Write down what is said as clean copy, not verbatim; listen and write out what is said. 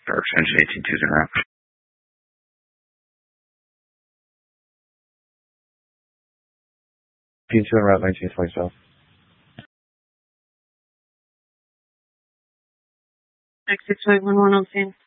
Darks engine 1820. P2 en route 1920 south. X651 on scene.